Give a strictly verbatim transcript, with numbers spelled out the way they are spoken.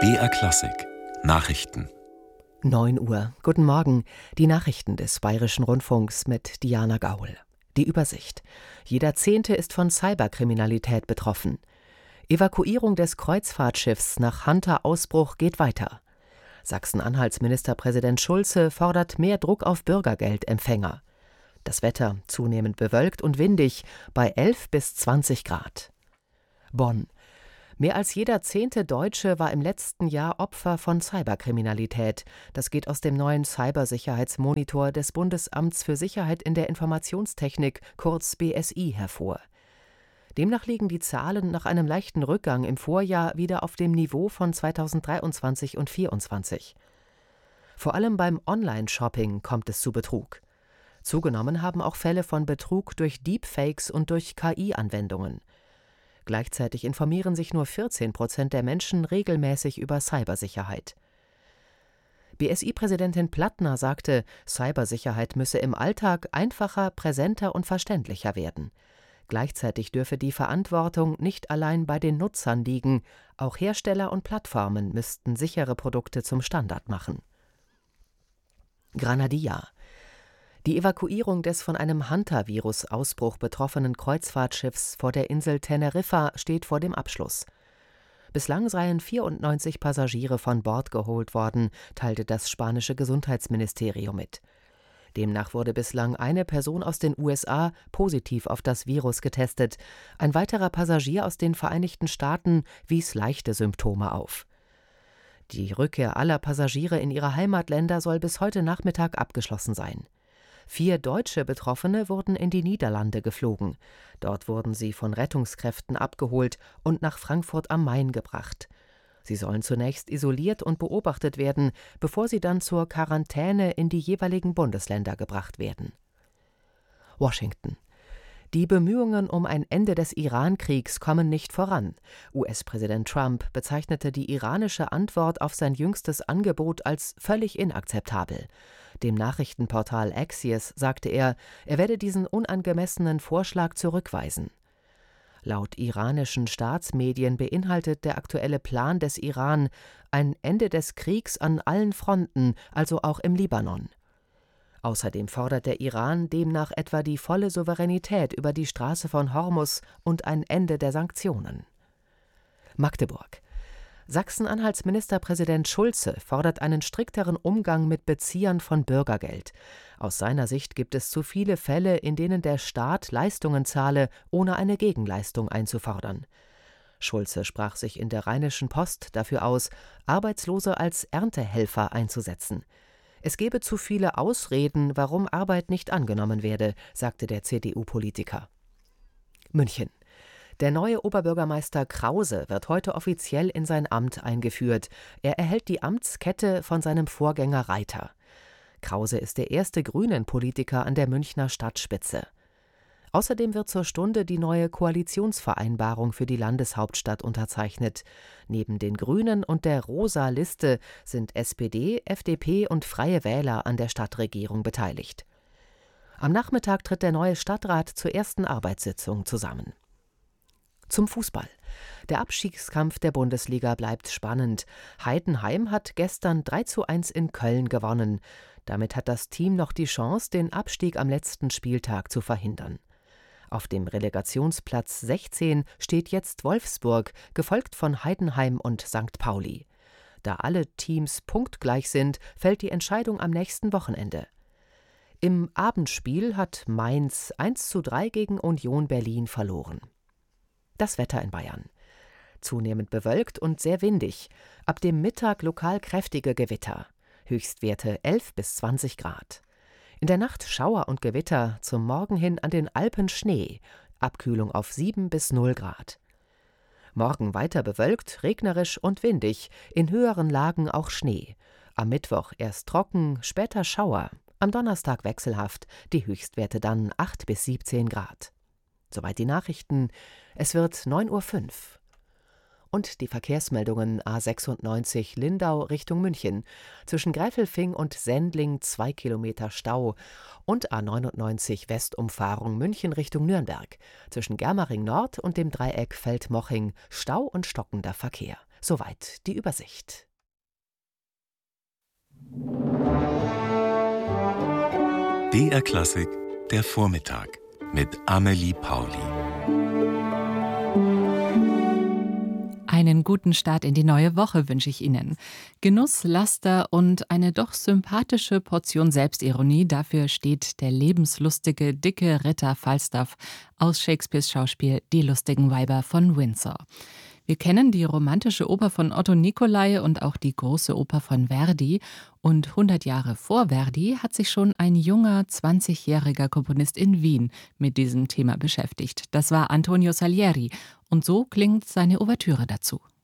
B R Klassik Nachrichten. neun Uhr. Guten Morgen. Die Nachrichten des Bayerischen Rundfunks mit Diana Gaul. Die Übersicht. Jeder Zehnte ist von Cyberkriminalität betroffen. Evakuierung des Kreuzfahrtschiffs nach Hunter-Ausbruch geht weiter. Sachsen-Anhalts Ministerpräsident Schulze fordert mehr Druck auf Bürgergeldempfänger. Das Wetter zunehmend bewölkt und windig bei elf bis zwanzig Grad. Bonn. Mehr als jeder zehnte Deutsche war im letzten Jahr Opfer von Cyberkriminalität. Das geht aus dem neuen Cybersicherheitsmonitor des Bundesamts für Sicherheit in der Informationstechnik, kurz B S I, hervor. Demnach liegen die Zahlen nach einem leichten Rückgang im Vorjahr wieder auf dem Niveau von zweitausenddreiundzwanzig und zweitausendvierundzwanzig. Vor allem beim Online-Shopping kommt es zu Betrug. Zugenommen haben auch Fälle von Betrug durch Deepfakes und durch K I-Anwendungen. Gleichzeitig informieren sich nur vierzehn Prozent der Menschen regelmäßig über Cybersicherheit. B S I-Präsidentin Plattner sagte, Cybersicherheit müsse im Alltag einfacher, präsenter und verständlicher werden. Gleichzeitig dürfe die Verantwortung nicht allein bei den Nutzern liegen, auch Hersteller und Plattformen müssten sichere Produkte zum Standard machen. Granadilla. Die Evakuierung des von einem Hunter-Virus-Ausbruch betroffenen Kreuzfahrtschiffs vor der Insel Teneriffa steht vor dem Abschluss. Bislang seien vierundneunzig Passagiere von Bord geholt worden, teilte das spanische Gesundheitsministerium mit. Demnach wurde bislang eine Person aus den U S A positiv auf das Virus getestet. Ein weiterer Passagier aus den Vereinigten Staaten wies leichte Symptome auf. Die Rückkehr aller Passagiere in ihre Heimatländer soll bis heute Nachmittag abgeschlossen sein. Vier deutsche Betroffene wurden in die Niederlande geflogen. Dort wurden sie von Rettungskräften abgeholt und nach Frankfurt am Main gebracht. Sie sollen zunächst isoliert und beobachtet werden, bevor sie dann zur Quarantäne in die jeweiligen Bundesländer gebracht werden. Washington. Die Bemühungen um ein Ende des Iran-Kriegs kommen nicht voran. U S-Präsident Trump bezeichnete die iranische Antwort auf sein jüngstes Angebot als völlig inakzeptabel. Dem Nachrichtenportal Axios sagte er, er werde diesen unangemessenen Vorschlag zurückweisen. Laut iranischen Staatsmedien beinhaltet der aktuelle Plan des Iran ein Ende des Kriegs an allen Fronten, also auch im Libanon. Außerdem fordert der Iran demnach etwa die volle Souveränität über die Straße von Hormuz und ein Ende der Sanktionen. Magdeburg. Sachsen-Anhalts Ministerpräsident Schulze fordert einen strikteren Umgang mit Beziehern von Bürgergeld. Aus seiner Sicht gibt es zu viele Fälle, in denen der Staat Leistungen zahle, ohne eine Gegenleistung einzufordern. Schulze sprach sich in der Rheinischen Post dafür aus, Arbeitslose als Erntehelfer einzusetzen. Es gebe zu viele Ausreden, warum Arbeit nicht angenommen werde, sagte der C D U-Politiker. München. Der neue Oberbürgermeister Krause wird heute offiziell in sein Amt eingeführt. Er erhält die Amtskette von seinem Vorgänger Reiter. Krause ist der erste Grünen-Politiker an der Münchner Stadtspitze. Außerdem wird zur Stunde die neue Koalitionsvereinbarung für die Landeshauptstadt unterzeichnet. Neben den Grünen und der Rosa Liste sind S P D, F D P und Freie Wähler an der Stadtregierung beteiligt. Am Nachmittag tritt der neue Stadtrat zur ersten Arbeitssitzung zusammen. Zum Fußball. Der Abstiegskampf der Bundesliga bleibt spannend. Heidenheim hat gestern drei zu eins in Köln gewonnen. Damit hat das Team noch die Chance, den Abstieg am letzten Spieltag zu verhindern. Auf dem Relegationsplatz sechzehn steht jetzt Wolfsburg, gefolgt von Heidenheim und Sankt Pauli. Da alle Teams punktgleich sind, fällt die Entscheidung am nächsten Wochenende. Im Abendspiel hat Mainz eins zu drei gegen Union Berlin verloren. Das Wetter in Bayern. Zunehmend bewölkt und sehr windig. Ab dem Mittag lokal kräftige Gewitter. Höchstwerte elf bis zwanzig Grad. In der Nacht Schauer und Gewitter, zum Morgen hin an den Alpen Schnee. Abkühlung auf sieben bis null Grad. Morgen weiter bewölkt, regnerisch und windig, in höheren Lagen auch Schnee. Am Mittwoch erst trocken, später Schauer. Am Donnerstag wechselhaft, die Höchstwerte dann acht bis siebzehn Grad. Soweit die Nachrichten. Es wird neun Uhr fünf. Und die Verkehrsmeldungen: A sechsundneunzig Lindau Richtung München. Zwischen Gräfelfing und Sendling zwei Kilometer Stau. Und A neunundneunzig Westumfahrung München Richtung Nürnberg. Zwischen Germering Nord und dem Dreieck Feldmoching Stau und stockender Verkehr. Soweit die Übersicht. D R Klassik, der Vormittag mit Amelie Pauli. Einen guten Start in die neue Woche wünsche ich Ihnen. Genuss, Laster und eine doch sympathische Portion Selbstironie, dafür steht der lebenslustige, dicke Ritter Falstaff aus Shakespeares Schauspiel Die lustigen Weiber von Windsor. Wir kennen die romantische Oper von Otto Nicolai und auch die große Oper von Verdi. Und hundert Jahre vor Verdi hat sich schon ein junger, zwanzigjähriger Komponist in Wien mit diesem Thema beschäftigt. Das war Antonio Salieri. Und so klingt seine Ouvertüre dazu.